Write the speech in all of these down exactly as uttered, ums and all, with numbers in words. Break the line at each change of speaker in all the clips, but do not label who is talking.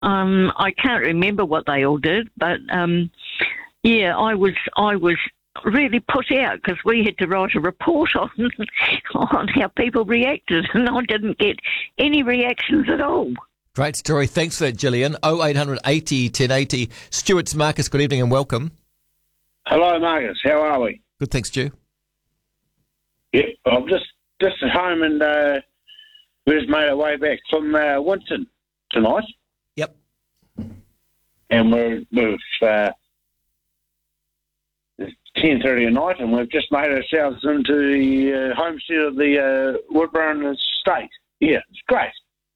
Um, I can't remember what they all did, but um, yeah, I was I was really put out because we had to write a report on on how people reacted, and I didn't get any reactions at all.
Great story. Thanks for that, Gillian. oh eight hundred eighty ten eighty. Stuart's Marcus, good evening and welcome.
Hello, Marcus. How are we?
Good, thanks, Stu.
Yep, I'm just, just at home and uh, we just made our way back from uh, Winton tonight.
Yep.
And we're, we've, uh, it's ten thirty at night and we've just made ourselves into the uh, homestead of the uh, Woodburn Estate. Yeah, it's great.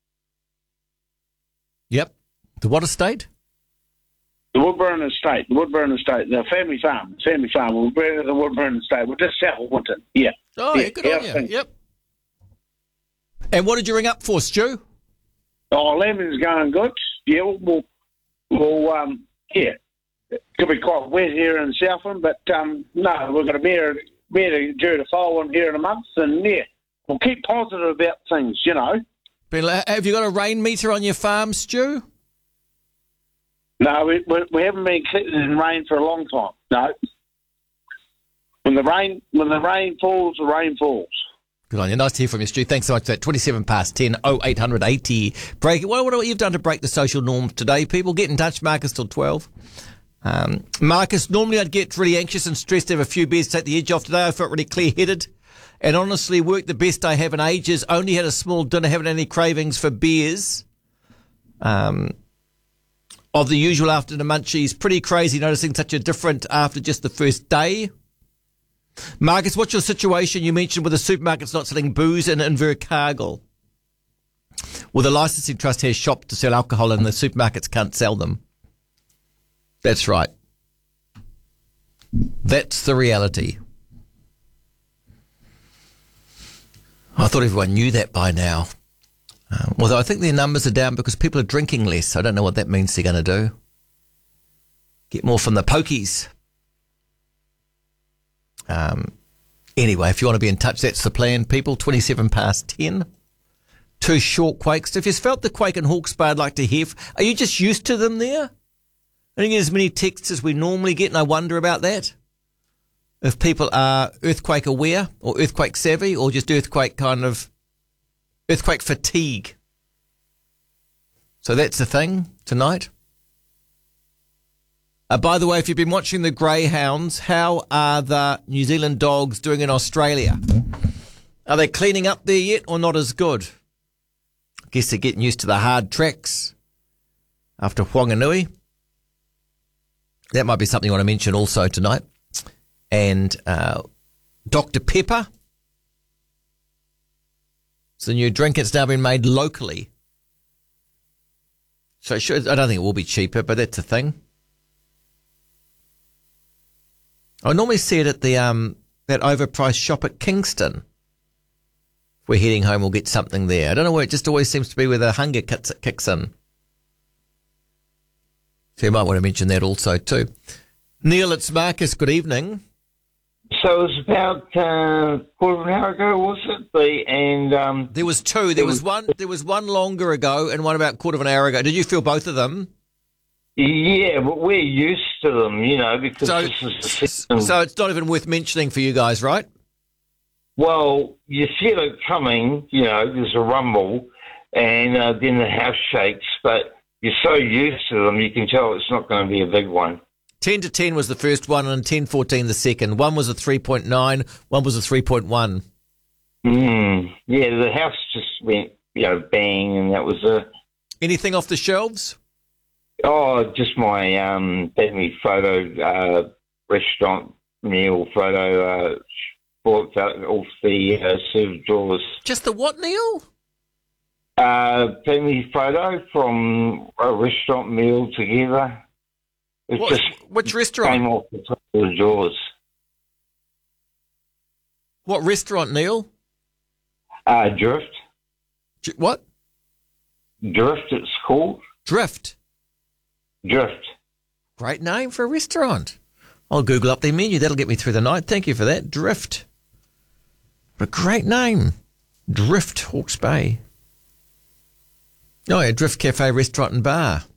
Yep. The what estate?
The Woodburn Estate, the Woodburn Estate, the family farm, family farm. We're bred at the Woodburn Estate. We're just south of Winton. Yeah.
Oh, yeah, good on you. Yep. And what did you ring up for, Stu?
Oh, lambing's going good. Yeah, we'll, we'll um, yeah. It could be quite wet here in Southland, but um, no, we've got a mare, mare due to foal one here in a month, and yeah, we'll keep positive about things, you know.
But have you got a rain meter on your farm, Stu?
No, we, we, we haven't been in rain for a long time. No. When the rain when the rain falls, the rain falls.
Good on you. Nice to hear from you, Stu. Thanks so much for that. twenty-seven past ten, oh eight hundred eighty. Break it. What, what you've done to break the social norms today, people? Get in touch, Marcus, till twelve. Um, Marcus, normally I'd get really anxious and stressed to have a few beers to take the edge off. Today I felt really clear-headed and honestly worked the best I have in ages. Only had a small dinner, haven't any cravings for beers. Um... Of the usual after the munchies. Pretty crazy noticing such a different after just the first day. Marcus, what's your situation? You mentioned with the supermarkets not selling booze in Invercargill. Well, the licensing trust has shops to sell alcohol and the supermarkets can't sell them. That's right. That's the reality. I thought everyone knew that by now. Uh, although I think their numbers are down because people are drinking less. I don't know what that means they're going to do. Get more from the pokies. Um, anyway, if you want to be in touch, that's the plan, people. twenty-seven past ten. Two short quakes. If you felt the quake in Hawke's Bay, I'd like to hear. Are you just used to them there? I don't get as many texts as we normally get, and I wonder about that. If people are earthquake aware or earthquake savvy or just earthquake kind of earthquake fatigue. So that's the thing tonight. Uh, by the way, if you've been watching the Greyhounds, how are the New Zealand dogs doing in Australia? Are they cleaning up there yet or not as good? I guess they're getting used to the hard tracks after Whanganui. That might be something I want to mention also tonight. And uh, Doctor Pepper. It's a new drink. It's now been made locally. So sure, I don't think it will be cheaper, but that's the thing. I normally see it at the um that overpriced shop at Kingston. If we're heading home, we'll get something there. I don't know where it just always seems to be where the hunger kicks, kicks in. So you might want to mention that also too. Neil, it's Marcus. Good evening.
So it was about uh, quarter of an hour ago, was it? The, and um,
there was two. There was, was one. There was one longer ago, and one about quarter of an hour ago. Did you feel both of them?
Yeah, but we're used to them, you know, because
so,
this is the system.
So it's not even worth mentioning for you guys, right?
Well, you feel it coming. You know, there's a rumble, and uh, then the house shakes. But you're so used to them, you can tell it's not going to be a big one.
ten to ten was the first one and ten fourteen the second. One was a three point nine, one was a three point one.
Mm, yeah, the house just went, you know, bang, and that was a...
Anything off the shelves?
Oh, just my um, family photo, uh, restaurant meal photo, uh, bought off the uh, served drawers.
Just the what, Neil?
Uh, family photo from a restaurant meal together. It
what,
just
which restaurant?
Came off the top of the drawers.
What restaurant, Neil?
Uh, Drift.
J- what?
Drift, it's called.
Drift?
Drift.
Great name for a restaurant. I'll Google up their menu. That'll get me through the night. Thank you for that. Drift. What a great name. Drift, Hawke's Bay. Oh, yeah, Drift Cafe, Restaurant and Bar.